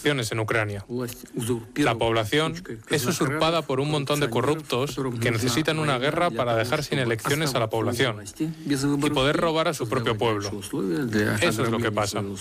elecciones en Ucrania. La población es usurpada por un montón de corruptos que necesitan una guerra para dejar sin elecciones a la población y poder robar a su propio pueblo. Eso es lo que pasa.